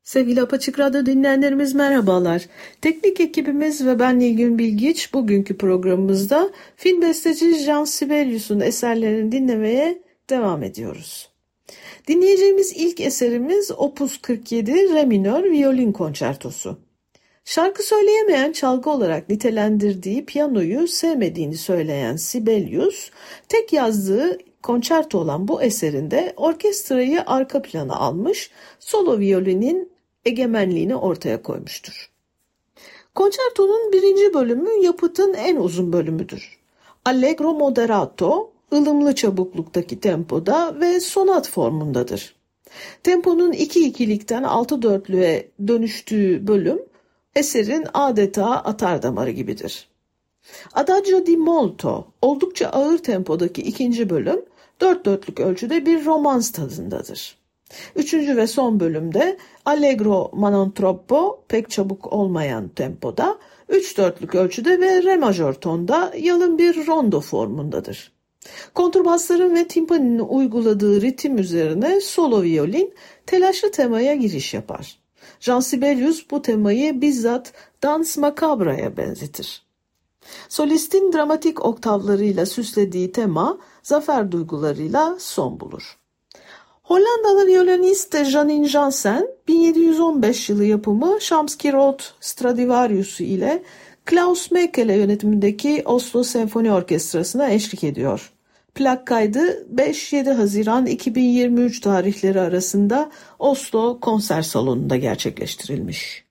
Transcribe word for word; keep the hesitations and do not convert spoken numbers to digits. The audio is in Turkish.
Sevgili Apaçık Radyo dinleyenlerimiz merhabalar. Teknik ekibimiz ve ben Nilgün Bilgiç bugünkü programımızda film besteci Jean Sibelius'un eserlerini dinlemeye devam ediyoruz. Dinleyeceğimiz ilk eserimiz Opus kırk yedi Re minör violin konçertosu. Şarkı söyleyemeyen çalgı olarak nitelendirdiği piyanoyu sevmediğini söyleyen Sibelius, tek yazdığı konçerto olan bu eserinde orkestrayı arka plana almış, solo violinin egemenliğini ortaya koymuştur. Konçertonun birinci bölümü yapıtın en uzun bölümüdür. Allegro moderato, ılımlı çabukluktaki tempoda ve sonat formundadır. Temponun iki ikilikten altı dörtlüğe dönüştüğü bölüm, eserin adeta atardamarı gibidir. Adagio di molto, oldukça ağır tempodaki ikinci bölüm, dört dörtlük ölçüde bir romans tadındadır. Üçüncü ve son bölümde Allegro ma non troppo, pek çabuk olmayan tempoda, üç dörtlük ölçüde ve re majör tonda yalın bir rondo formundadır. Kontrbasların ve timpaninin uyguladığı ritim üzerine solo violin telaşlı temaya giriş yapar. Jean Sibelius bu temayı bizzat Dans Macabra'ya benzetir. Solistin dramatik oktavlarıyla süslediği tema zafer duygularıyla son bulur. Hollandalı violonist Janine Jansen bin yedi yüz on beş yılı yapımı Chamsky-Roth Stradivarius'u ile Klaus Mekele yönetimindeki Oslo Senfoni Orkestrası'na eşlik ediyor. Plak kaydı beş yedi Haziran iki bin yirmi üç tarihleri arasında Oslo Konser Salonu'nda gerçekleştirilmiş.